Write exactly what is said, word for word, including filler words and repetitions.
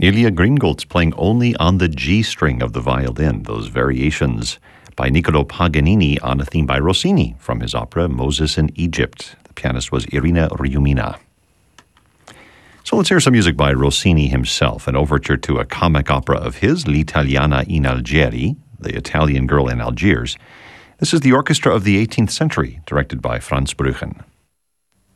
Ilya Gringolds playing only on the G string of the violin, those variations by Niccolo Paganini on a theme by Rossini from his opera Moses in Egypt. The pianist was Irina Riumina. So let's hear some music by Rossini himself, an overture to a comic opera of his, L'Italiana in Algeri, the Italian Girl in Algiers. This is the orchestra of the eighteenth century, directed by Franz Brüchen.